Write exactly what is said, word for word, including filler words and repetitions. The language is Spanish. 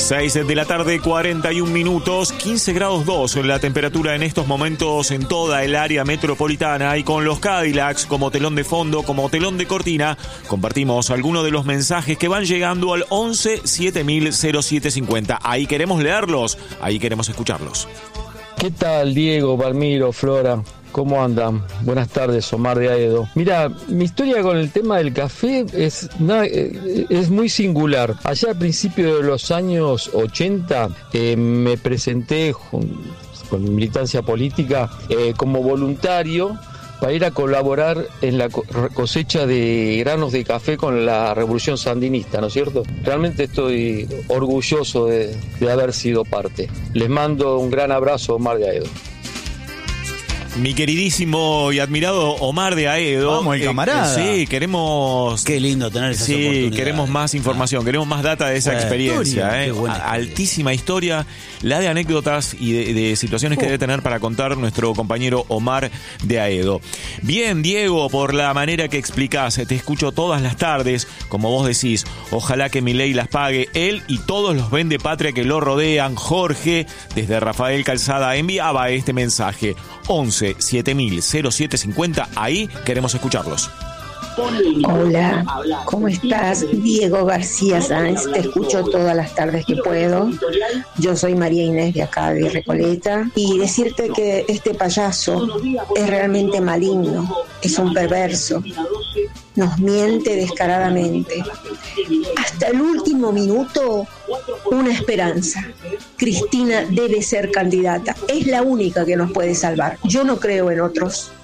seis de la tarde, cuarenta y un minutos, quince grados dos la temperatura en estos momentos en toda el área metropolitana, y con los Cadillacs como telón de fondo, como telón de cortina, compartimos algunos de los mensajes que van llegando al once siete mil cero siete cincuenta. Ahí queremos leerlos, ahí queremos escucharlos. ¿Qué tal, Diego, Palmiro, Flora? ¿Cómo andan? Buenas tardes, Omar de Aedo. Mira, mi historia con el tema del café es, no, es muy singular. Allá a principios de los años ochenta eh, me presenté con, con mi militancia política eh, como voluntario para ir a colaborar en la cosecha de granos de café con la revolución sandinista, ¿no es cierto? Realmente estoy orgulloso de, de haber sido parte. Les mando un gran abrazo, Omar de Aedo. Mi queridísimo y admirado Omar de Aedo. Vamos, el camarada. Eh, sí, queremos... Qué lindo tener esas sí, oportunidades. Sí, queremos más información, ah. queremos más data de esa buena experiencia. Historia, eh. buena Altísima historia, la de anécdotas y de, de situaciones oh. que debe tener para contar nuestro compañero Omar de Aedo. Bien, Diego, por la manera que explicás, te escucho todas las tardes, como vos decís, ojalá que Milei las pague, él y todos los vende patria que lo rodean. Jorge, desde Rafael Calzada, enviaba este mensaje. once siete mil cero siete cincuenta, ahí queremos escucharlos. Hola, ¿cómo estás? Diego García Sáenz, te escucho todas las tardes que puedo. Yo soy María Inés de acá de Recoleta, y decirte que este payaso es realmente maligno, es un perverso, nos miente descaradamente. Hasta el último minuto, una esperanza. Cristina debe ser candidata, es la única que nos puede salvar. Yo no creo en otros.